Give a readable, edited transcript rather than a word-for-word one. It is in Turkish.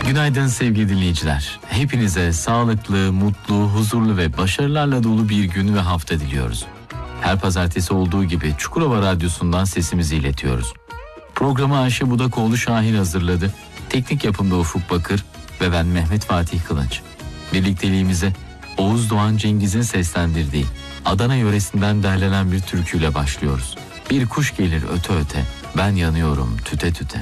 Günaydın sevgili dinleyiciler. Hepinize sağlıklı, mutlu, huzurlu ve başarılarla dolu bir gün ve hafta diliyoruz. Her pazartesi olduğu gibi Çukurova Radyosu'ndan sesimizi iletiyoruz. Programı Ayşe Budakoğlu Şahin hazırladı. Teknik yapımda Ufuk Bakır ve ben Mehmet Fatih Kılınç. Birlikteliğimize Oğuz Doğan Cengiz'in seslendirdiği Adana yöresinden derlenen bir türküyle başlıyoruz. Bir kuş gelir öte öte, ben yanıyorum tüte tüte.